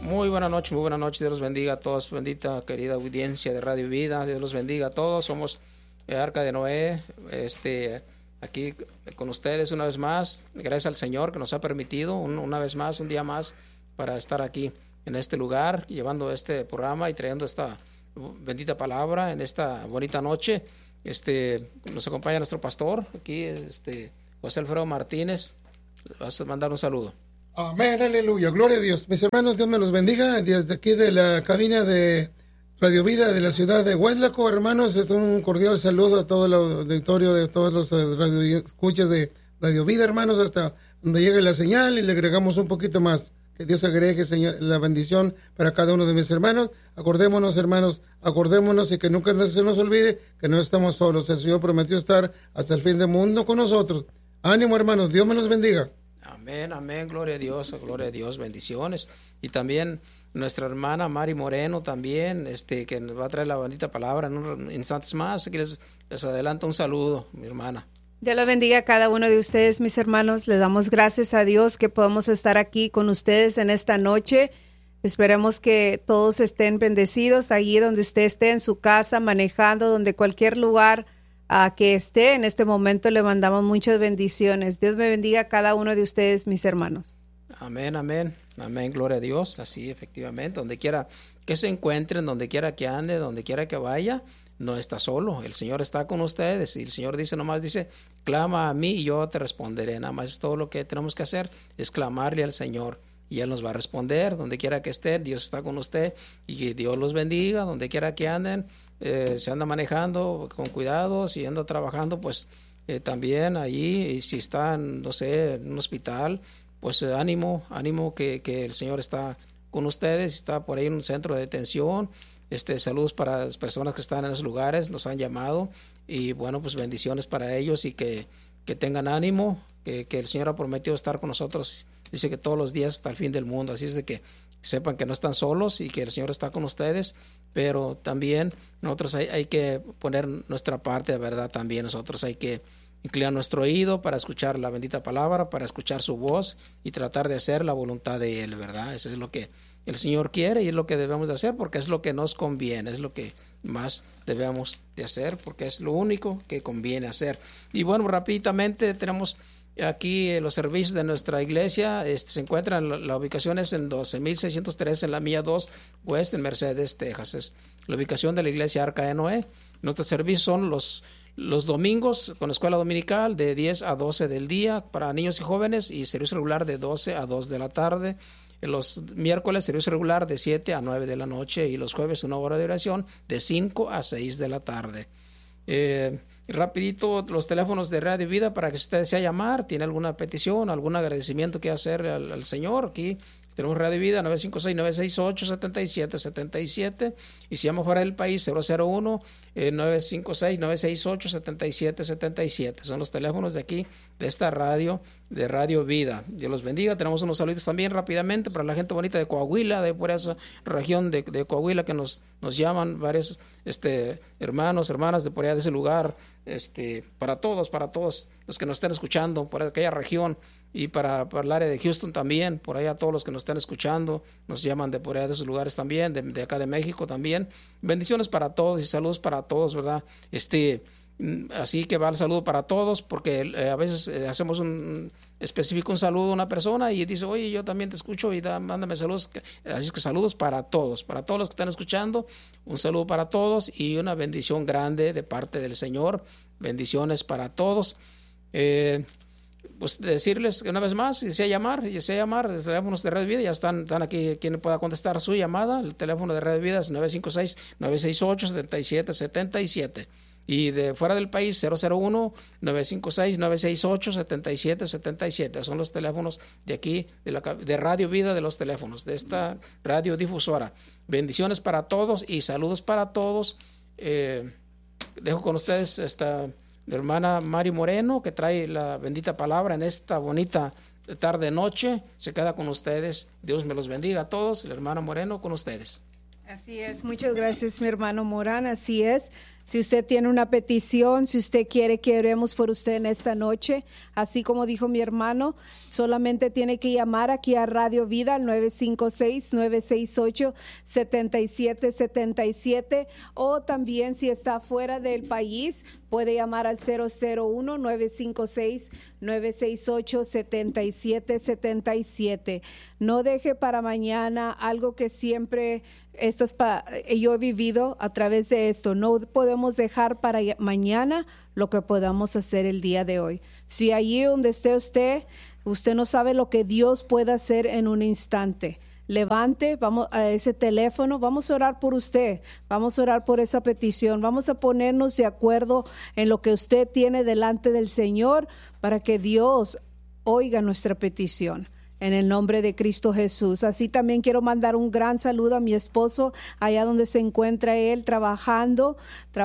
Muy buena noche, Dios los bendiga a todos, bendita querida audiencia de Radio Vida, Dios los bendiga a todos, somos Arca de Noé, aquí con ustedes una vez más, gracias al Señor que nos ha permitido una vez más, un día más, para estar aquí en este lugar, llevando este programa y trayendo esta bendita palabra en esta bonita noche. Nos acompaña nuestro pastor, aquí, José Alfredo Martínez, vas a mandar un saludo. Amén, aleluya, gloria a Dios. Mis hermanos, Dios me los bendiga. Desde aquí de la cabina de Radio Vida de la ciudad de Hueslaco, hermanos, es un cordial saludo a todo el auditorio de todos los escuchas de Radio Vida, hermanos, hasta donde llegue la señal y le agregamos un poquito más. Que Dios agregue, Señor, la bendición para cada uno de mis hermanos. Acordémonos, hermanos, y que nunca se nos olvide que no estamos solos. El Señor prometió estar hasta el fin del mundo con nosotros. Ánimo, hermanos, Dios me los bendiga. Amén, amén, gloria a Dios, bendiciones. Y también nuestra hermana Mari Moreno también, que nos va a traer la bendita palabra en unos instantes más. Aquí les adelanto un saludo, mi hermana. Dios lo bendiga a cada uno de ustedes, mis hermanos. Les damos gracias a Dios que podamos estar aquí con ustedes en esta noche. Esperemos que todos estén bendecidos allí donde usted esté, en su casa, manejando, donde cualquier lugar que esté en este momento, le mandamos muchas bendiciones. Dios me bendiga a cada uno de ustedes, mis hermanos. Amén, amén, amén, gloria a Dios. Así, efectivamente, donde quiera que se encuentren, donde quiera que ande, donde quiera que vaya, no está solo. El Señor está con ustedes. Y el Señor nomás dice, clama a mí y yo te responderé. Nada más es todo lo que tenemos que hacer, es clamarle al Señor. Y Él nos va a responder, donde quiera que estén, Dios está con usted, y que Dios los bendiga, donde quiera que anden, se anda manejando con cuidado, si anda trabajando, pues también allí, y si están, no sé, en un hospital, pues ánimo que el Señor está con ustedes, si está por ahí en un centro de detención, saludos para las personas que están en esos lugares, nos han llamado, y bueno, pues bendiciones para ellos, y que tengan ánimo, que el Señor ha prometido estar con nosotros. Dice que todos los días hasta el fin del mundo, así es de que sepan que no están solos y que el Señor está con ustedes, pero también nosotros hay que poner nuestra parte, de verdad, también nosotros hay que inclinar nuestro oído para escuchar la bendita palabra, para escuchar su voz y tratar de hacer la voluntad de Él, ¿verdad? Eso es lo que el Señor quiere y es lo que debemos de hacer porque es lo que nos conviene, es lo que más debemos de hacer porque es lo único que conviene hacer. Y bueno, rápidamente tenemos aquí los servicios de nuestra iglesia. Se encuentran, la ubicación es en 12.603 en la milla 2 West en Mercedes, Texas. Es la ubicación de la iglesia Arca de Noé. Nuestros servicios son los domingos con escuela dominical de 10 a 12 del día para niños y jóvenes y servicio regular de 12 a 2 de la tarde. Los miércoles servicio regular de 7 a 9 de la noche y los jueves una hora de oración de 5 a 6 de la tarde. Rapidito los teléfonos de Radio Vida para que usted desea llamar, tiene alguna petición, algún agradecimiento que hacer al Señor. Aquí tenemos Radio Vida 956-968-7777 y si llama fuera del país 001-956-968-7777. Son los teléfonos de aquí, de esta radio, de Radio Vida. Dios los bendiga. Tenemos unos saludos también rápidamente para la gente bonita de Coahuila, de por esa región de Coahuila que nos llaman varios hermanos, hermanas de por allá de ese lugar, para todos los que nos estén escuchando por aquella región y para el área de Houston también, por allá todos los que nos están escuchando, nos llaman de por allá de esos lugares también, de acá de México también. Bendiciones para todos y saludos para todos, ¿verdad? Así que va el saludo para todos, porque a veces hacemos un saludo a una persona y dice, oye, yo también te escucho y mándame saludos. Así que saludos para todos los que están escuchando, un saludo para todos y una bendición grande de parte del Señor. Bendiciones para todos. Pues decirles que una vez más, si desea llamar, los teléfonos de Radio Vida ya están aquí, quien pueda contestar su llamada. El teléfono de Radio Vida es 956-968-7777 y de fuera del país 001-956-968-7777. Son los teléfonos de aquí, de Radio Vida, de los teléfonos, de esta radiodifusora. Bendiciones para todos y saludos para todos. Dejo con ustedes la hermana Mari Moreno, que trae la bendita palabra en esta bonita tarde-noche. Se queda con ustedes. Dios me los bendiga a todos. La hermana Moreno con ustedes. Así es. Muchas gracias, mi hermano Morán. Así es. Si usted tiene una petición, si usted quiere que oremos por usted en esta noche, así como dijo mi hermano, solamente tiene que llamar aquí a Radio Vida al 956-968-7777, o también si está fuera del país, puede llamar al 001-956-968-7777. No deje para mañana algo que siempre yo he vivido a través de esto. No podemos dejar para mañana lo que podamos hacer el día de hoy. Si allí donde esté usted no sabe lo que Dios puede hacer en un instante, levante, vamos a ese teléfono, vamos a orar por usted, vamos a orar por esa petición, vamos a ponernos de acuerdo en lo que usted tiene delante del Señor para que Dios oiga nuestra petición. En el nombre de Cristo Jesús. Así también quiero mandar un gran saludo a mi esposo, allá donde se encuentra él trabajando,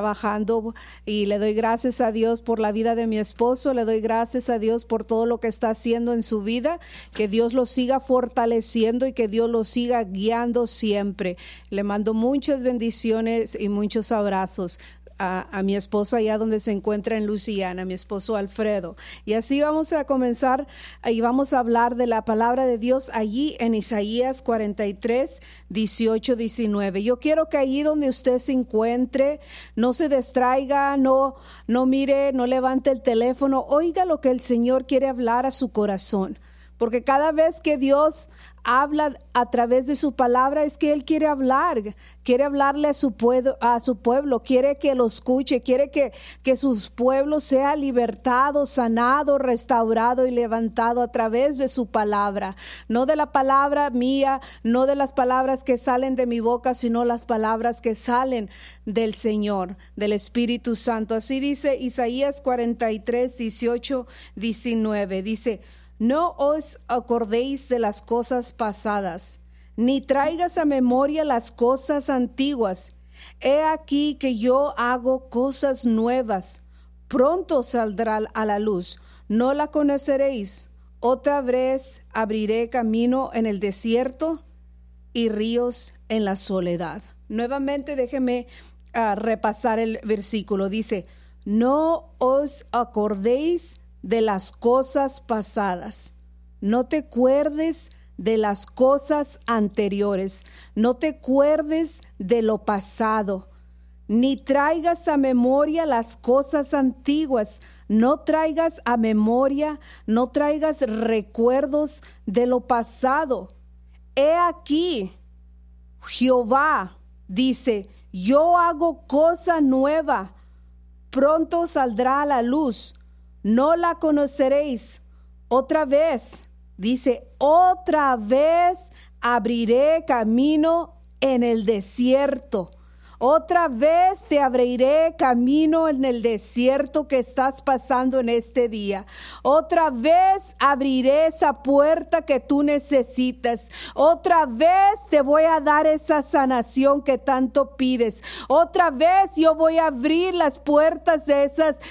y le doy gracias a Dios por la vida de mi esposo, le doy gracias a Dios por todo lo que está haciendo en su vida, que Dios lo siga fortaleciendo y que Dios lo siga guiando siempre. Le mando muchas bendiciones y muchos abrazos a mi esposo allá donde se encuentra en Luisiana, mi esposo Alfredo. Y así vamos a comenzar y vamos a hablar de la palabra de Dios allí en Isaías 43, 18, 19. Yo quiero que allí donde usted se encuentre, no se distraiga, no mire, no levante el teléfono, oiga lo que el Señor quiere hablar a su corazón. Porque cada vez que Dios habla a través de su palabra es que Él quiere hablarle a su pueblo, quiere que lo escuche, quiere que su pueblo sea libertado, sanado, restaurado y levantado a través de su palabra. No de la palabra mía, no de las palabras que salen de mi boca, sino las palabras que salen del Señor, del Espíritu Santo. Así dice Isaías 43, 18, 19. Dice: no os acordéis de las cosas pasadas, ni traigas a memoria las cosas antiguas. He aquí que yo hago cosas nuevas. Pronto saldrá a la luz. No la conoceréis. Otra vez abriré camino en el desierto y ríos en la soledad. Nuevamente déjeme repasar el versículo. Dice: no os acordéis de las cosas pasadas. No te acuerdes de las cosas anteriores. No te acuerdes de lo pasado. Ni traigas a memoria las cosas antiguas. No traigas a memoria, no traigas recuerdos de lo pasado. He aquí, Jehová dice: yo hago cosa nueva. Pronto saldrá a la luz. No la conoceréis. Otra vez, dice, otra vez abriré camino en el desierto. Otra vez te abriré camino en el desierto que estás pasando en este día. Otra vez abriré esa puerta que tú necesitas. Otra vez te voy a dar esa sanación que tanto pides. Otra vez yo voy a abrir las puertas de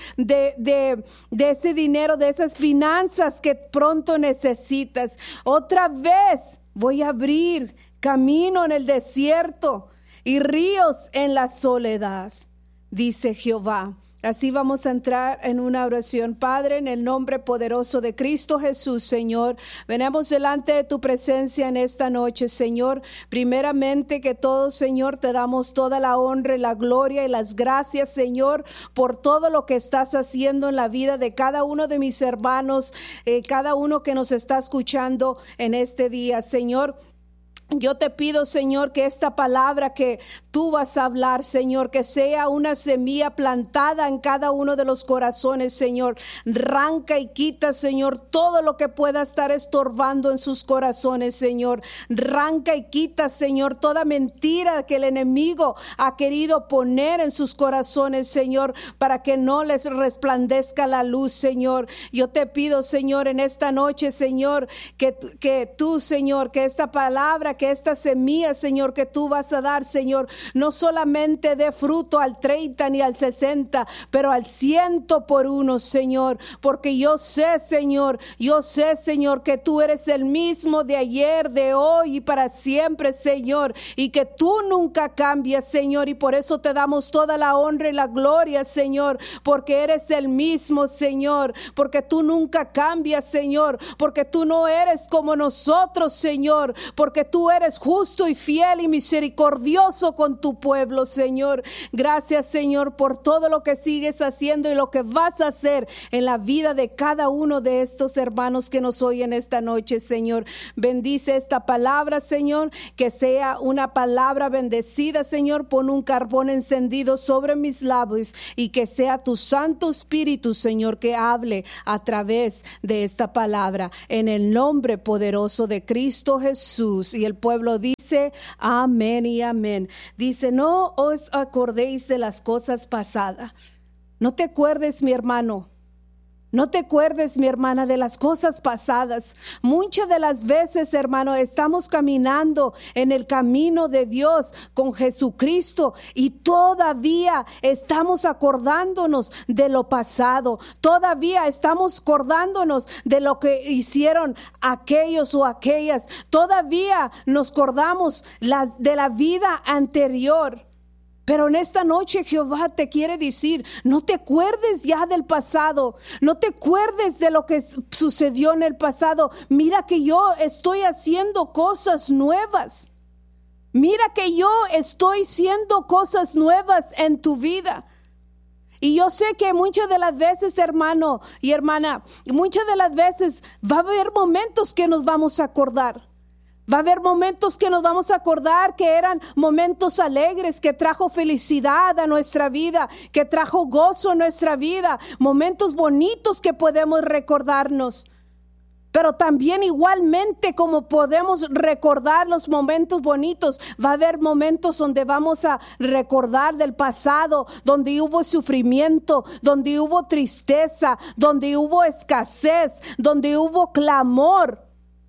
ese dinero, de esas finanzas que pronto necesitas. Otra vez voy a abrir camino en el desierto y ríos en la soledad, dice Jehová. Así vamos a entrar en una oración. Padre, en el nombre poderoso de Cristo Jesús, Señor, venimos delante de tu presencia en esta noche, Señor. Primeramente que todo, Señor, te damos toda la honra y la gloria y las gracias, Señor, por todo lo que estás haciendo en la vida de cada uno de mis hermanos, cada uno que nos está escuchando en este día, Señor. Yo te pido, Señor, que esta palabra que tú vas a hablar, Señor, que sea una semilla plantada en cada uno de los corazones, Señor. Arranca y quita, Señor, todo lo que pueda estar estorbando en sus corazones, Señor. Arranca y quita, Señor, toda mentira que el enemigo ha querido poner en sus corazones, Señor, para que no les resplandezca la luz, Señor. Yo te pido, Señor, en esta noche, Señor, que tú, Señor, que esta palabra que esta semilla, Señor, que tú vas a dar, Señor, no solamente dé fruto al 30 ni al 60, pero al 100 por uno, Señor, porque yo sé, Señor, que tú eres el mismo de ayer, de hoy y para siempre, Señor, y que tú nunca cambias, Señor, y por eso te damos toda la honra y la gloria, Señor, porque eres el mismo, Señor, porque tú nunca cambias, Señor, porque tú no eres como nosotros, Señor, porque tú eres justo y fiel y misericordioso con tu pueblo, Señor. Gracias, Señor, por todo lo que sigues haciendo y lo que vas a hacer en la vida de cada uno de estos hermanos que nos oyen esta noche, Señor. Bendice esta palabra, Señor, que sea una palabra bendecida, Señor. Pon un carbón encendido sobre mis labios y que sea tu Santo Espíritu, Señor, que hable a través de esta palabra, en el nombre poderoso de Cristo Jesús. Y el pueblo dice amén y amén. Dice, no os acordéis de las cosas pasadas. No te acuerdes, mi hermano. No te acuerdes, mi hermana, de las cosas pasadas. Muchas de las veces, hermano, estamos caminando en el camino de Dios con Jesucristo y todavía estamos acordándonos de lo pasado. Todavía estamos acordándonos de lo que hicieron aquellos o aquellas. Todavía nos acordamos de la vida anterior. Pero en esta noche Jehová te quiere decir, no te acuerdes ya del pasado, no te acuerdes de lo que sucedió en el pasado. Mira que yo estoy haciendo cosas nuevas. Mira que yo estoy haciendo cosas nuevas en tu vida. Y yo sé que muchas de las veces, hermano y hermana, muchas de las veces va a haber momentos que nos vamos a acordar. Va a haber momentos que nos vamos a acordar que eran momentos alegres, que trajo felicidad a nuestra vida, que trajo gozo a nuestra vida, momentos bonitos que podemos recordarnos. Pero también igualmente como podemos recordar los momentos bonitos, va a haber momentos donde vamos a recordar del pasado, donde hubo sufrimiento, donde hubo tristeza, donde hubo escasez, donde hubo clamor.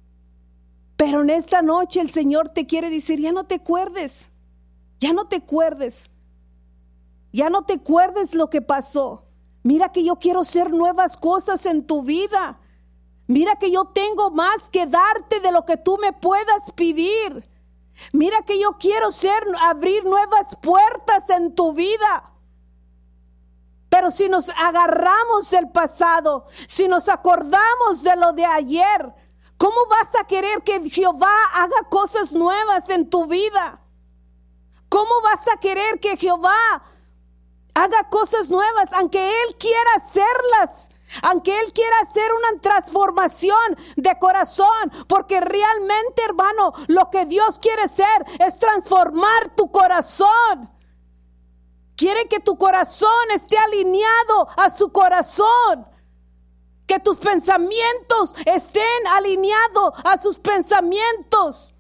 Pero en esta noche el Señor te quiere decir, ya no te acuerdes, ya no te acuerdes, ya no te acuerdes lo que pasó. Mira que yo quiero hacer nuevas cosas en tu vida. Mira que yo tengo más que darte de lo que tú me puedas pedir. Mira que yo quiero abrir nuevas puertas en tu vida. Pero si nos agarramos del pasado, si nos acordamos de lo de ayer, ¿cómo vas a querer que Jehová haga cosas nuevas en tu vida? ¿Cómo vas a querer que Jehová haga cosas nuevas, aunque Él quiera hacerlas? Aunque Él quiera hacer una transformación de corazón, porque realmente, hermano, lo que Dios quiere hacer es transformar tu corazón. Quiere que tu corazón esté alineado a su corazón. Que tus pensamientos estén alineados a sus pensamientos.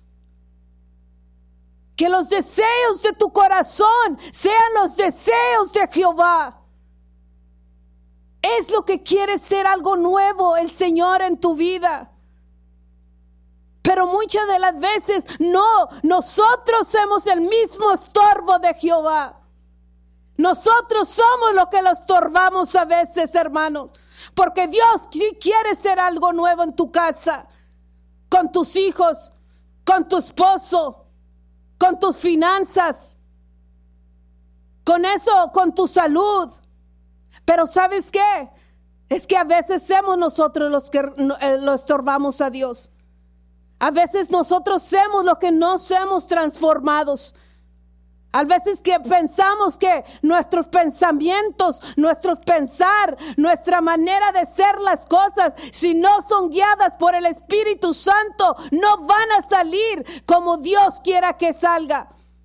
Que los deseos de tu corazón sean los deseos de Jehová. Es lo que quiere ser algo nuevo el Señor en tu vida. Pero muchas de las veces no, nosotros somos el mismo estorbo de Jehová. Nosotros somos los que lo estorbamos a veces, hermanos. Porque Dios sí quiere hacer algo nuevo en tu casa, con tus hijos, con tu esposo, con tus finanzas, con eso, con tu salud. Pero ¿sabes qué? Es que a veces somos nosotros los que lo estorbamos a Dios. A veces nosotros somos los que no somos transformados. A veces que pensamos que nuestros pensamientos, nuestros pensar, nuestra manera de ser las cosas, si no son guiadas por el Espíritu Santo, no van a salir como Dios quiera que salga.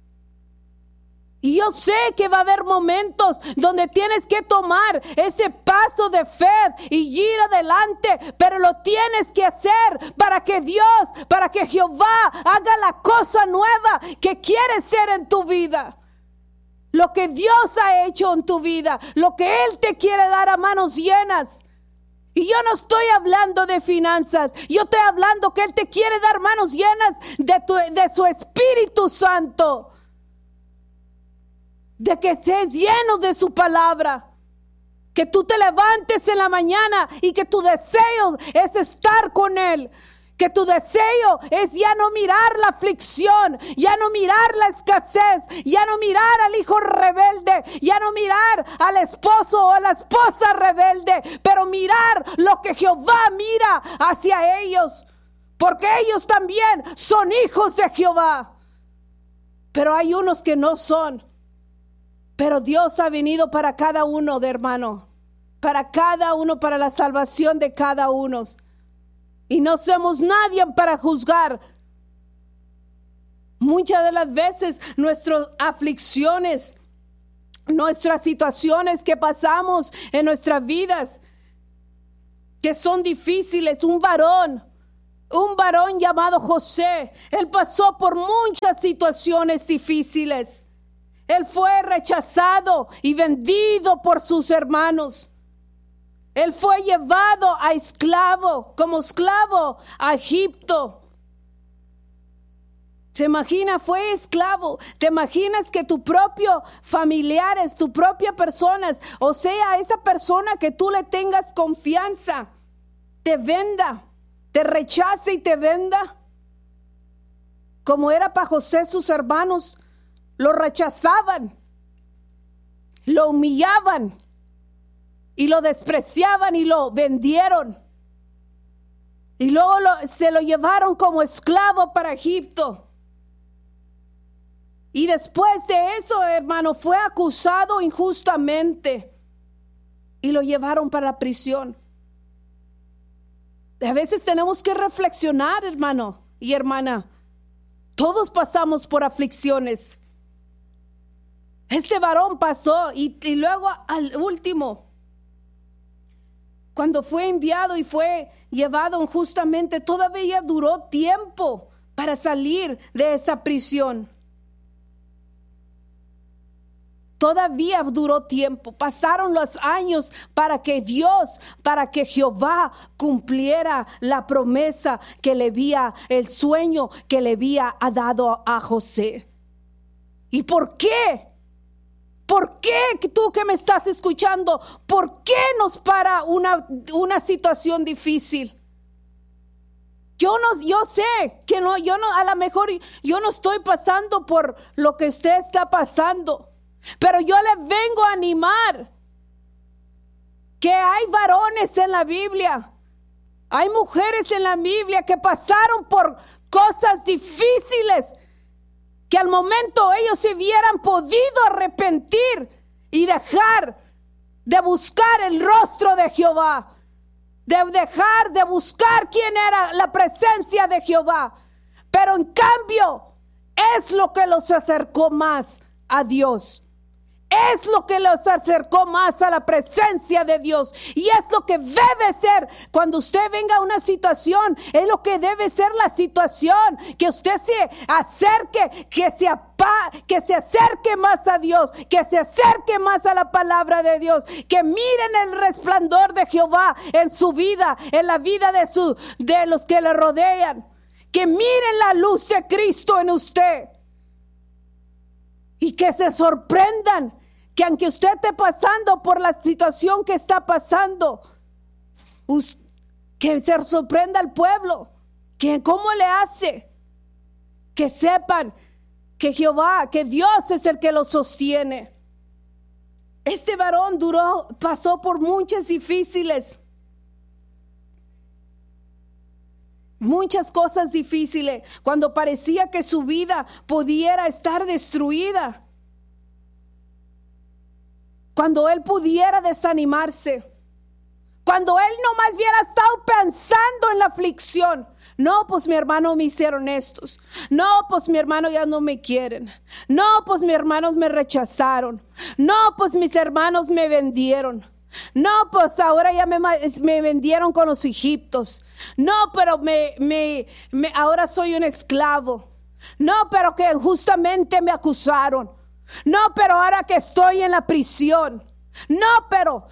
Y yo sé que va a haber momentos donde tienes que tomar ese paso de fe y ir adelante, pero lo tienes que hacer para que Dios, para que Jehová haga la cosa nueva que quiere ser en tu vida. Lo que Dios ha hecho en tu vida, lo que Él te quiere dar a manos llenas. Y yo no estoy hablando de finanzas. Yo estoy hablando que Él te quiere dar manos llenas de su Espíritu Santo. De que seas lleno de su palabra. Que tú te levantes en la mañana y que tu deseo es estar con Él. Que tu deseo es ya no mirar la aflicción, ya no mirar la escasez, ya no mirar al hijo rebelde, ya no mirar al esposo o a la esposa rebelde, pero mirar lo que Jehová mira hacia ellos, porque ellos también son hijos de Jehová. Pero hay unos que no son. Pero Dios ha venido para cada uno, de hermano, para cada uno, para la salvación de cada uno. Y no somos nadie para juzgar. Muchas de las veces nuestras aflicciones, nuestras situaciones que pasamos en nuestras vidas, que son difíciles, un varón llamado José, él pasó por muchas situaciones difíciles. Él fue rechazado y vendido por sus hermanos. Él fue llevado como esclavo a Egipto. ¿Se imagina? Fue esclavo. ¿Te imaginas que tu propio familiares, tu propia persona, o sea, esa persona que tú le tengas confianza, te venda, te rechace y te venda? Como era para José, sus hermanos lo rechazaban, lo humillaban. Y lo despreciaban y lo vendieron. Y luego se lo llevaron como esclavo para Egipto. Y después de eso, hermano, fue acusado injustamente. Y lo llevaron para la prisión. A veces tenemos que reflexionar, hermano y hermana. Todos pasamos por aflicciones. Este varón pasó y luego al último, cuando fue enviado y fue llevado injustamente, todavía duró tiempo para salir de esa prisión. Todavía duró tiempo. Pasaron los años para que Jehová cumpliera la promesa que le había, el sueño que le había dado a José. ¿Y por qué? ¿Por qué tú que me estás escuchando? ¿Por qué nos para una situación difícil? Yo sé que a lo mejor yo no estoy pasando por lo que usted está pasando, pero yo le vengo a animar que hay varones en la Biblia, hay mujeres en la Biblia que pasaron por cosas difíciles, que al momento ellos se hubieran podido arrepentir y dejar de buscar el rostro de Jehová, de dejar de buscar quién era la presencia de Jehová. Pero en cambio es lo que los acercó más a Dios. Es lo que los acercó más a la presencia de Dios. Y es lo que debe ser cuando usted venga a una situación. Es lo que debe ser la situación. Que usted se acerque, que se acerque más a Dios. Que se acerque más a la palabra de Dios. Que miren el resplandor de Jehová en su vida, en la vida de los que le rodean. Que miren la luz de Cristo en usted. Y que se sorprendan que aunque usted esté pasando por la situación que está pasando, que se sorprenda al pueblo, que cómo le hace, que sepan que Jehová, que Dios es el que lo sostiene. Este varón pasó por muchas cosas difíciles, cuando parecía que su vida pudiera estar destruida, cuando él pudiera desanimarse, cuando él nomás hubiera estado pensando en la aflicción. No, pues mi hermano me hicieron estos. No, pues mi hermano ya no me quieren. No, pues mis hermanos me rechazaron. No, pues mis hermanos me vendieron. No, pues ahora ya me vendieron con los egipcios. No, pero ahora soy un esclavo. No, pero que justamente me acusaron. No, pero ahora que estoy en la prisión. No, pero.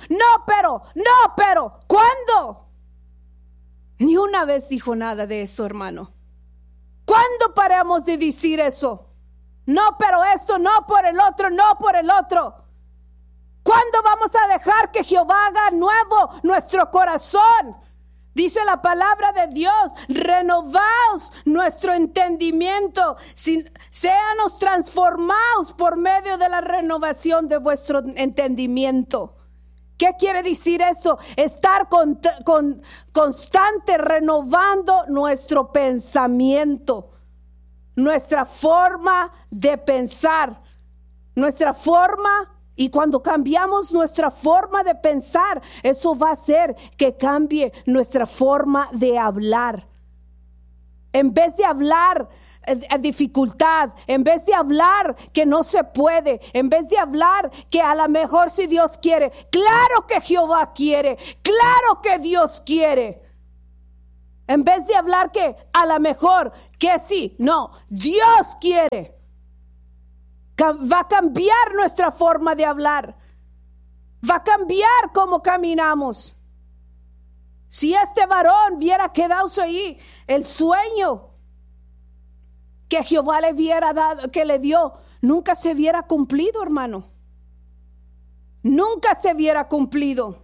¿Cuándo? Ni una vez dijo nada de eso, hermano. ¿Cuándo paramos de decir eso? No, pero esto, no por el otro, no por el otro. ¿Cuándo vamos a dejar que Jehová haga nuevo nuestro corazón? Dice la palabra de Dios, renovaos nuestro entendimiento, séanos transformados por medio de la renovación de vuestro entendimiento. ¿Qué quiere decir eso? Estar constante renovando nuestro pensamiento, nuestra forma de pensar, nuestra forma. Y cuando cambiamos nuestra forma de pensar, eso va a hacer que cambie nuestra forma de hablar. En vez de hablar dificultad, en vez de hablar que no se puede, en vez de hablar que a lo mejor si Dios quiere, claro que Jehová quiere, claro que Dios quiere. En vez de hablar que a lo mejor que sí, no, Dios quiere. Va a cambiar nuestra forma de hablar. Va a cambiar cómo caminamos. Si este varón hubiera quedado ahí, el sueño que Jehová le hubiera dado, que le dio, nunca se hubiera cumplido, hermano. Nunca se hubiera cumplido.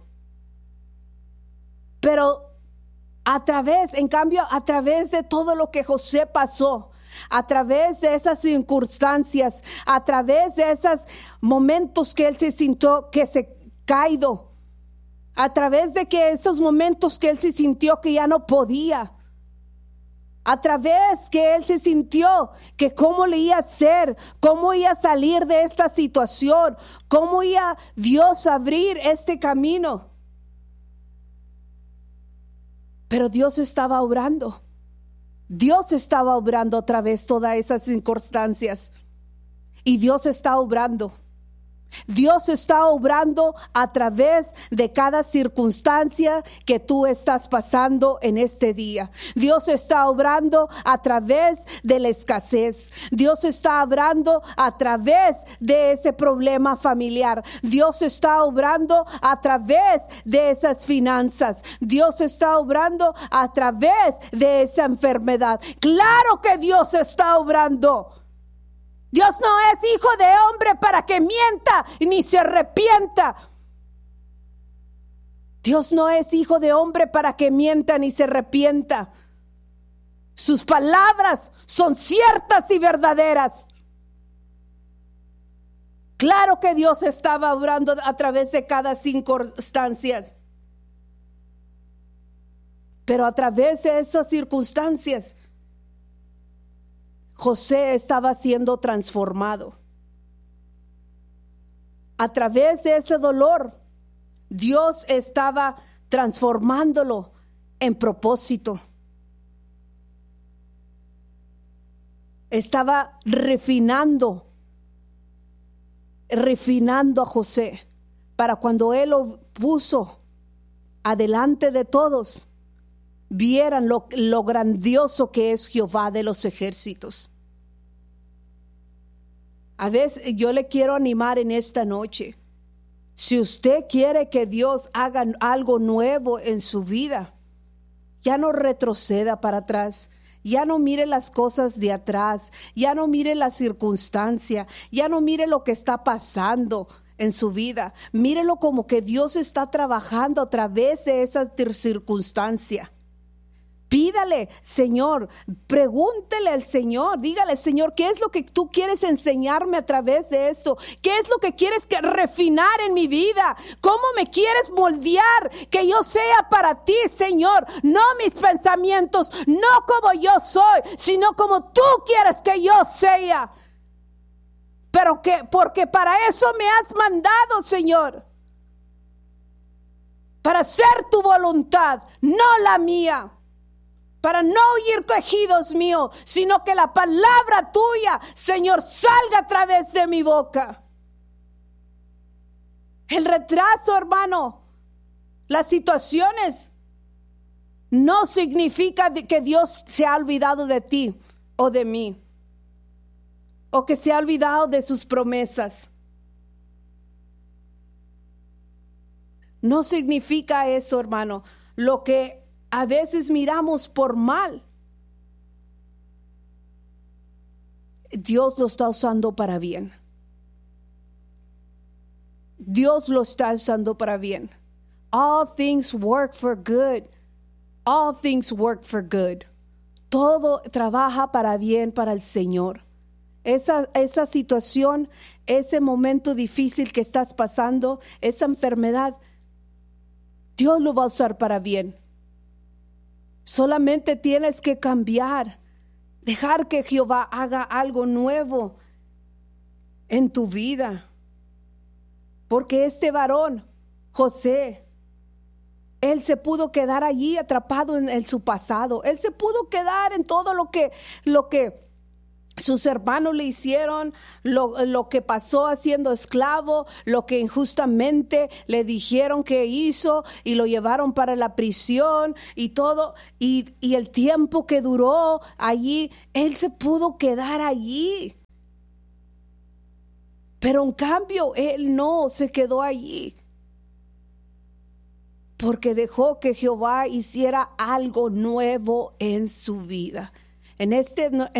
Pero a través de todo lo que José pasó, a través de esas circunstancias, a través de esos momentos que él se sintió que se caído, a través de que esos momentos que él se sintió que ya no podía, a través que él se sintió que cómo le iba a hacer, cómo iba a salir de esta situación, cómo iba Dios a abrir este camino. Pero Dios estaba obrando. Dios estaba obrando otra vez todas esas circunstancias. Y Dios está obrando. Dios está obrando a través de cada circunstancia que tú estás pasando en este día. Dios está obrando a través de la escasez. Dios está obrando a través de ese problema familiar. Dios está obrando a través de esas finanzas. Dios está obrando a través de esa enfermedad. Claro que Dios está obrando. Dios no es hijo de hombre para que mienta ni se arrepienta. Dios no es hijo de hombre para que mienta ni se arrepienta. Sus palabras son ciertas y verdaderas. Claro que Dios estaba obrando a través de cada circunstancia. Pero a través de esas circunstancias, José estaba siendo transformado. A través de ese dolor, Dios estaba transformándolo en propósito. Estaba refinando a José para cuando él lo puso adelante de todos, vieran lo grandioso que es Jehová de los ejércitos. A veces yo le quiero animar en esta noche. Si usted quiere que Dios haga algo nuevo en su vida, ya no retroceda para atrás. Ya no mire las cosas de atrás. Ya no mire la circunstancia. Ya no mire lo que está pasando en su vida. Mírelo como que Dios está trabajando a través de esa circunstancia. Pídale, Señor, pregúntele al Señor, dígale, Señor, ¿qué es lo que tú quieres enseñarme a través de esto? ¿Qué es lo que quieres refinar en mi vida? ¿Cómo me quieres moldear? Que yo sea para ti, Señor, no mis pensamientos, no como yo soy, sino como tú quieres que yo sea. Porque para eso me has mandado, Señor. Para hacer tu voluntad, no la mía. Para no oír quejidos míos, sino que la palabra tuya, Señor, salga a través de mi boca. El retraso, hermano, las situaciones, no significa que Dios se ha olvidado de ti o de mí, o que se ha olvidado de sus promesas. No significa eso, hermano. Lo que a veces miramos por mal, Dios lo está usando para bien. Dios lo está usando para bien. All things work for good. All things work for good. Todo trabaja para bien para el Señor. Esa situación, ese momento difícil que estás pasando, esa enfermedad, Dios lo va a usar para bien. Solamente tienes que cambiar, dejar que Jehová haga algo nuevo en tu vida. Porque este varón, José, él se pudo quedar allí atrapado en su pasado. Él se pudo quedar en todo lo que sus hermanos le hicieron, lo que pasó haciendo esclavo, lo que injustamente le dijeron que hizo y lo llevaron para la prisión y todo, y el tiempo que duró allí, él se pudo quedar allí. Pero en cambio, él no se quedó allí, porque dejó que Jehová hiciera algo nuevo en su vida. En